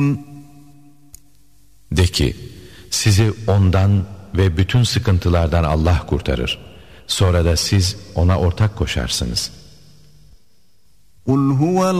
De ki, sizi ondan ve bütün sıkıntılardan Allah kurtarır. Sonra da siz ona ortak koşarsınız. قُلْ هُوَ